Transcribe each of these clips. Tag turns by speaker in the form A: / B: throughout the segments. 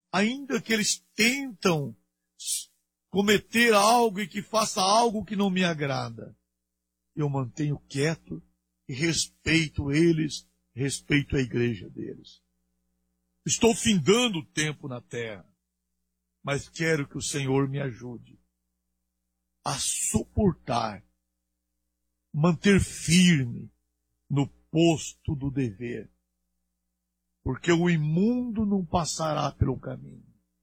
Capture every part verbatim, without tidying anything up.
A: ainda que eles tentam cometer algo e que faça algo que não me agrada, eu mantenho quieto e respeito eles, respeito a igreja deles. Estou findando o tempo na terra, mas quero que o Senhor me ajude a suportar, manter firme no posto do dever, porque o imundo não passará pelo caminho.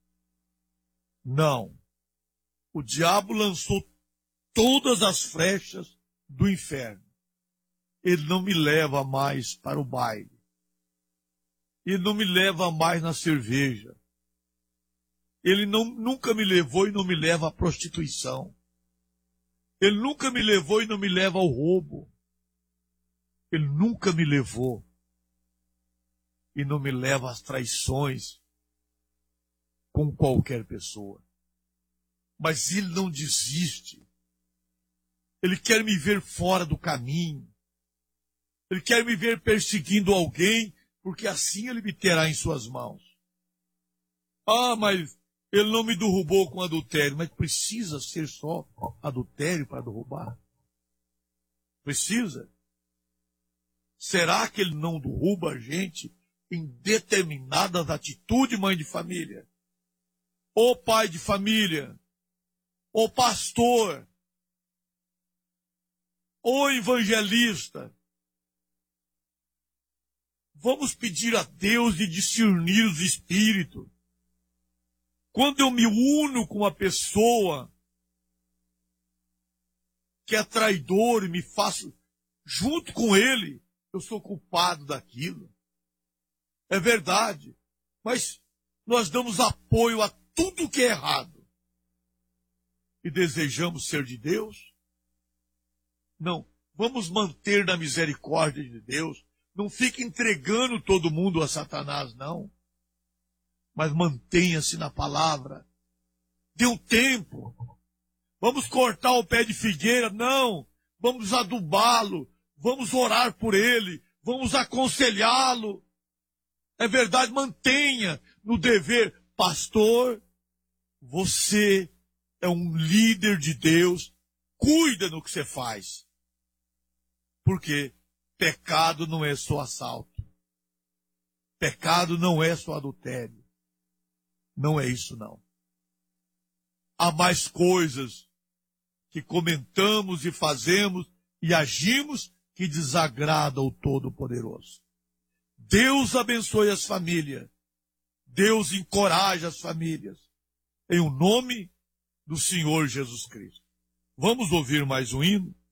A: Não. O diabo lançou todas as flechas do inferno. Ele não me leva mais para o baile. Ele não me leva mais na cerveja. Ele não, nunca me levou e não me leva à prostituição. Ele nunca me levou e não me leva ao roubo. Ele nunca me levou e não me leva às traições com qualquer pessoa. Mas ele não desiste. Ele quer me ver fora do caminho. Ele quer me ver perseguindo alguém, porque assim ele me terá em suas mãos. Ah, mas ele não me derrubou com adultério. Mas precisa ser só adultério para derrubar? Precisa? Será que ele não derruba a gente em determinadas atitudes, mãe de família? Ou pai de família? Ou pastor? Ou evangelista? Vamos pedir a Deus de discernir os espíritos. Quando eu me uno com uma pessoa que é traidor e me faço junto com ele, eu sou culpado daquilo. É verdade. Mas nós damos apoio a tudo que é errado. E desejamos ser de Deus? Não. Vamos manter na misericórdia de Deus. Não fique entregando todo mundo a Satanás, não. Mas mantenha-se na palavra. Dê um tempo. Vamos cortar o pé de figueira? Não. Vamos adubá-lo. Vamos orar por ele. Vamos aconselhá-lo. É verdade, mantenha no dever. Pastor, você é um líder de Deus. Cuida no que você faz. Por quê? Pecado não é só assalto. Pecado não é só adultério. Não é isso, não. Há mais coisas que comentamos e fazemos e agimos que desagradam ao Todo-Poderoso. Deus abençoe as famílias. Deus encoraja as famílias. Em o nome do Senhor Jesus Cristo. Vamos ouvir mais um hino?